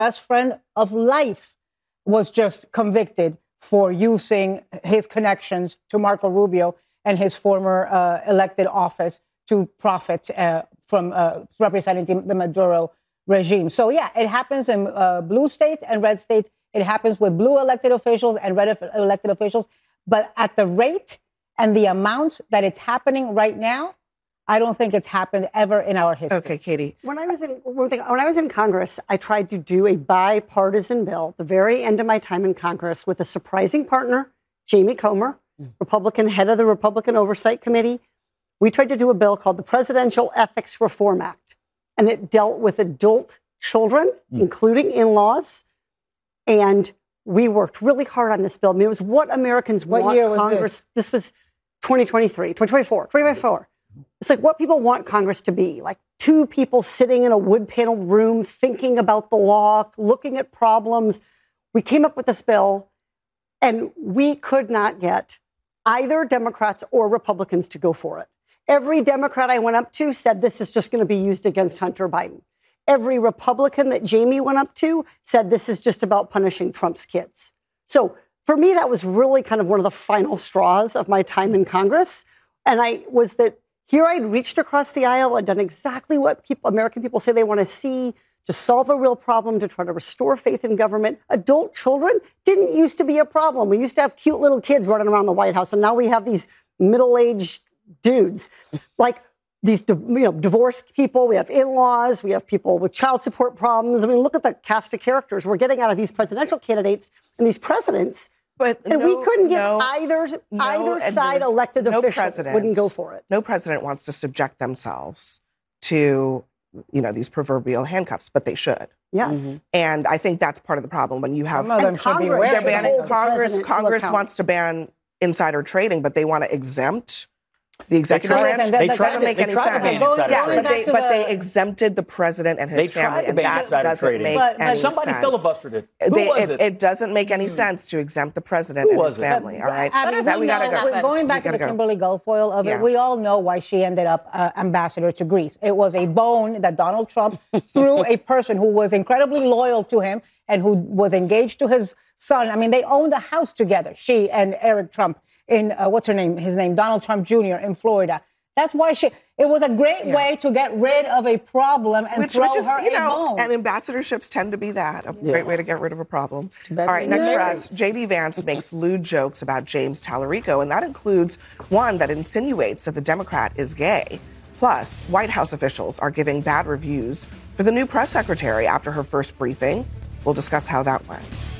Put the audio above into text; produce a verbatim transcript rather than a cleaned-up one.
best friend of life was just convicted for using his connections to Marco Rubio and his former uh, elected office to profit uh, from uh, representing the Maduro regime. So, yeah, it happens in uh, blue states and red states. It happens with blue elected officials and red elected officials. But at the rate and the amount that it's happening right now, I don't think it's happened ever in our history. Okay, Katie. When I was in when I was in Congress, I tried to do a bipartisan bill at the very end of my time in Congress with a surprising partner, Jamie Comer, Republican head of the Republican Oversight Committee. We tried to do a bill called the Presidential Ethics Reform Act, and it dealt with adult children, mm. including in-laws, and we worked really hard on this bill. I mean, it was what Americans what want year was Congress. This? this was twenty twenty-three, twenty twenty-four, twenty twenty-four. It's like what people want Congress to be, like two people sitting in a wood-paneled room thinking about the law, looking at problems. We came up with this bill, and we could not get either Democrats or Republicans to go for it. Every Democrat I went up to said this is just going to be used against Hunter Biden. Every Republican that Jamie went up to said this is just about punishing Trump's kids. So for me, that was really kind of one of the final straws of my time in Congress. And I was that here I'd reached across the aisle. I'd done exactly what people, American people say they want to see to solve a real problem, to try to restore faith in government. Adult children didn't used to be a problem. We used to have cute little kids running around the White House, and now we have these middle-aged dudes. Like these, you know, divorced people. We have in-laws. We have people with child support problems. I mean, look at the cast of characters we're getting out of these presidential candidates and these presidents. But and no, we couldn't get no, either no, either side elected no official president, wouldn't go for it. No president wants to subject themselves to, you know, these proverbial handcuffs, but they should. Yes. Mm-hmm. And I think that's part of the problem when you have Some of them should be aware. They're banning hold the Congress. president to Congress account. wants to ban insider trading, but they want to exempt the executive They branch. tried- That they doesn't tried to- make they any tried to sense. ban Going- insider Yeah, going but back they, to but the- they exempted the president and his They family, tried to and ban that insider doesn't trading. make But- but any Somebody sense. filibustered it. Who They, was it, it? it doesn't make any sense to exempt the president Who and was his it? family. All right, Abby, that we gotta know- go. Going back We to the gotta go. Kimberly Guilfoyle of it, Yeah. we all know why she ended up uh, ambassador to Greece. It was a bone that Donald Trump threw a person who was incredibly loyal to him and who was engaged to his son. I mean, they owned a house together, she and Eric Trump in, uh, what's her name, his name, Donald Trump Junior in Florida. That's why she, it was a great Yeah. way to get rid of a problem and Which, throw which is, her you a know, bone. and ambassadorships tend to be that, a Yeah. great way to get rid of a problem. All bad right, we next knew for it. us, J D Vance makes lewd jokes about James Tallarico, and that includes one that insinuates that the Democrat is gay. Plus, White House officials are giving bad reviews for the new press secretary after her first briefing. We'll discuss how that went.